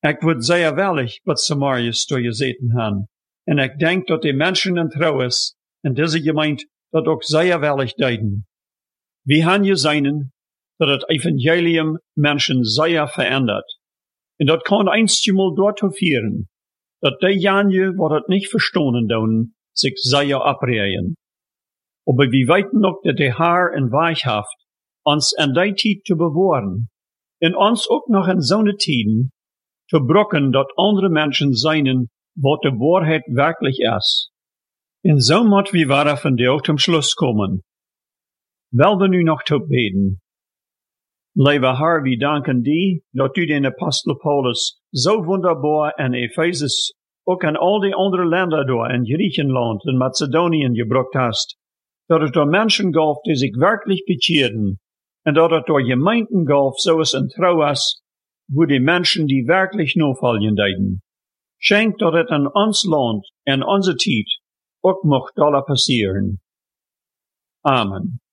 Ik word zeer welig wat Samariërs door gezeten han. En ik denk dat die mensen en trouwens in deze gemeente dat ook zeer welig deiden. We han gezien dat het evangelium mensen zeer verändert. En dat kan einstmal daartoe führen, dat diejenigen, wat het niet verstanden doen, zich zeer abreden. Aber we weten ook dat de Heer een weg heeft, ons in die tijd te bewahren. En ons ook nog in zo'n tijden te brokken dat andere mensen zijn wat de waarheid werkelijk is. En zo moet we weer vandaag zum Schluss komen. Wel we nu nog te beten. Lieve Heer, we danken die, dat u den Apostel Paulus zo wunderbaar in Ephesus, ook in al die andere landen door, in Griechenland en Macedonië gebracht hast, dat het door mensen gaf die zich werkelijk bekeerden, en dat het door Gemeinden gaf, zoals in Trouwes, wo die Menschen die werkelijk navolgen deiden. Schenk dat het in ons land en onze tijd ook mocht passieren. Amen.